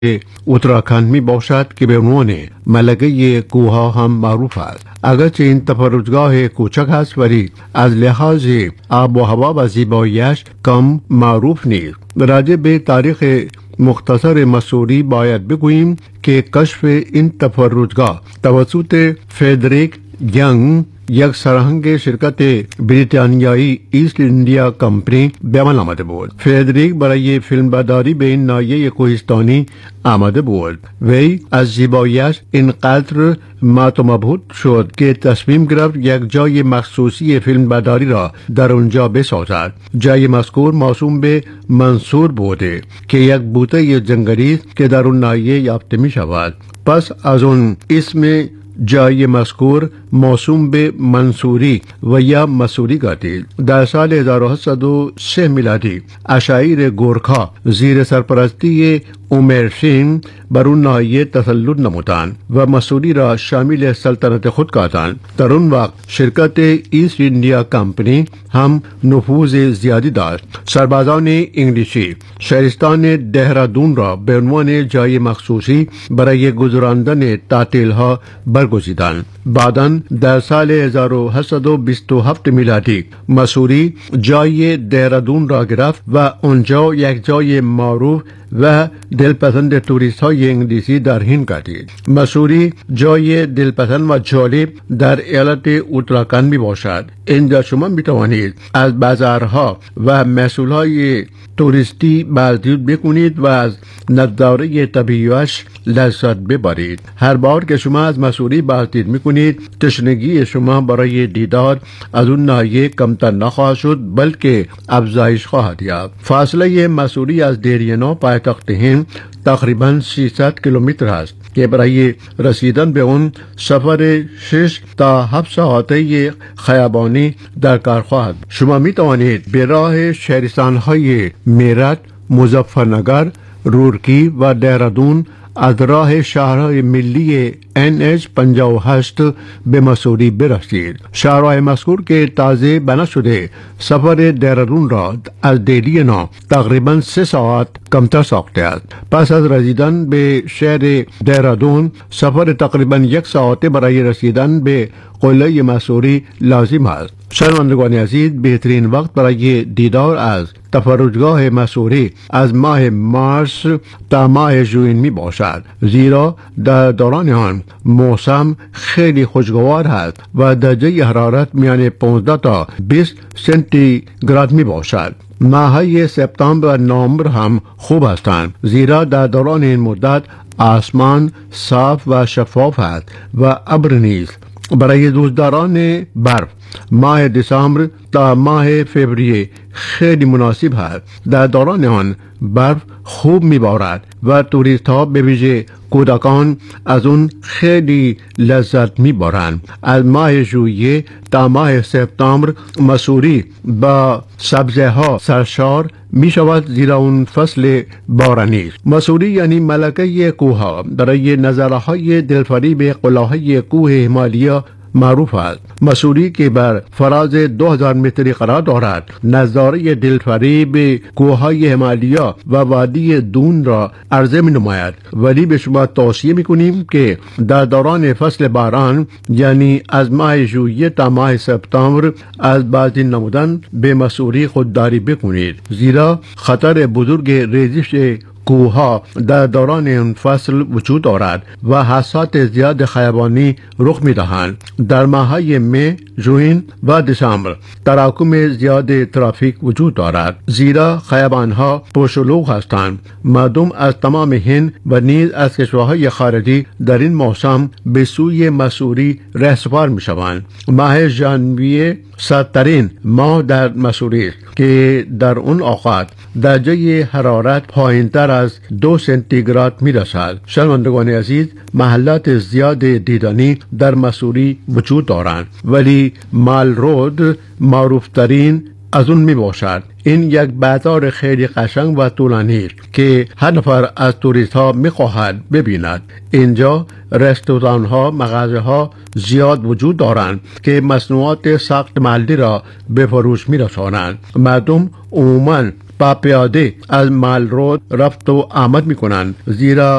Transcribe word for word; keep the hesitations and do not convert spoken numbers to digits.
उत्तराखंड में बौशात के बेमोने मलगे ये कोहा हम मारूफ है अगरचे इन तफरुजगाह कोचक हसवरी आज लिहाज आब व हवा व ज़िबायश कम मारूफ नीज राजे बे तारीख मुख्तसर मसूरी बायत बिगुइम के कश्फ इन तफरुजगाह तवसुत फेडरिक यंग यक सरहंग शिरकत ब्रिटानियाई ईस्ट इंडिया कंपनी बेमल आमद बोल फेडरिक बराई फिल्म बदारी बेन नाये कोहिस्तानी आमद बोल वही अजीबायाश इन कद्र मातमबूत शद के तस्मीम गिरफ्त एक जाय मखसूसी फिल्म बदारी रा दर उनजा बेसाजद जाय मस्कूर मौसूम बे मंसूर बोदे के एक बूते ये जंगली के दर नाये याफ्तमी शवाद पस अजुन इसमें जाय मस्कूर मौसूम बे मंसूरी वया मसूरी गाती दर साल हजार सदो से मिलादी अशायर गोरखा जीर सरपरस्ती उमेर सिंह बरुन्ना ये तसल्लुद नमुतान व मसूरी रा शामिल सल्तनत खुद कातान तरुण वक्त शिरकत ईस्ट इंडिया कंपनी हम नफूज ज्यादादार सरबाजा ने इंग्लिशी शहरिस्तान ने देहरादून रा बेनवा ने जाय मखसूसी बराए गुजरानदा ने तातिल हा बरगुजिदान बादन दर साल हजारो हसदो बिस्तो हफ्त मिलादी मसूरी जाय देहरादून रा गिरफ्त व उनजाओ एक जाय मारूफ व दिलपसंद टूरिस्ट های انگلیسی در هند گردید. مسوری جای دلپسند و جالب در ایالت اتراکند می باشد. اینجا شما می توانید از بازارها و محصولهای توریستی بازدید بکنید و از نظاره طبیعیش لذت ببرید. هر بار که شما از مسوری بازدید می کنید تشنگی شما برای دیدار از اون ناحیه کمتر نخواهد شد بلکه افزایش خواهد یافت. فاصله مسوری از دیرینا پایتخت هند تقریبا سیصد کیلومتر است که برای رسیدن به اون سفر شش تا هفت ساعته خیابانی در کار خواهد. شما می توانید به راه شهرستان‌های میرठ، مظفرنگر، رورکی و دهرادون از راه شهرهای ملی ان اچ پنجاه و هشت به مسوری برسید. شهرهای مذکور که تازه بنا شده سفر دهرادون را از دهلی نا تقریبا سه ساعت کمتر ساخته است. پس از رسیدن به شهر دهرادون سفر تقریبا یک ساعته برای رسیدن به قله مسوری لازم است. شنوندگان عزیز بهترین وقت برای دیدار از تفرجگاه مسوری از ماه مارس تا ماه ژوئن می باشد زیرا در دوران آن موسم خیلی خوشگوار است و درجه حرارت میان پانزده تا بیست سانتیگراد می باشد. ماههای سپتامبر و نوامبر هم خوب هستند زیرا در دوران این مدت آسمان صاف و شفاف است و ابر نیست. برای دوستداران برف ماه دسامبر تا ماه فوریه خیلی مناسب است. در دوران آن برف خوب میبارد و توریست ها به ویژه کودکان از اون خیلی لذت میبرند. از ماه ژوئیه تا ماه سپتامبر مسوری با سبزه ها سرشار می شود زیرا اون فصل بارانی است. مسوری یعنی ملکه کوه برای نظاره های دلفریب قلعه کوه هیمالیا معروف است. مسوری که بر فراز دو هزار متری قرار دارد نظاره دلفریب کوههای هیمالیا و وادی دون را عرضه می نماید ولی به شما توصیه می کنیم که در دوران فصل باران یعنی از ماه ژوئیه تا ماه سپتامبر از بازدید نمودن به مسوری خودداری بکنید زیرا خطر بزرگ ریزش کوها در دوران این فصل وجود دارد و حادثات زیاد خیابانی رخ می دهند. در ماههای می، ژوئن و دسامبر تراکم زیاد ترافیک وجود دارد زیرا خیابانها پرشلوغ هستند. مردم از تمام هند و نیز از کشورهای خارجی در این موسم به سوی مسوری رهسپار می شوند. ماه ژانویه سردترین ماه در مسوری است که در اون اوقات درجه حرارت پایینتر از دو سانتیگراد می رسد. شنوندگان عزیز محلات زیاد دیدنی در مسوری وجود دارند ولی مال رود معروف ترین از اون می باشد. این یک بازار خیلی قشنگ و طولانی است که هر نفر از توریست ها می خواهد ببیند. اینجا رستوران ها، مغازه ها زیاد وجود دارند که مصنوعات ساخت محلی را به فروش می رسانند. مردم عموماً پا پیاده از مال رود رفت و آمد می کنند، زیرا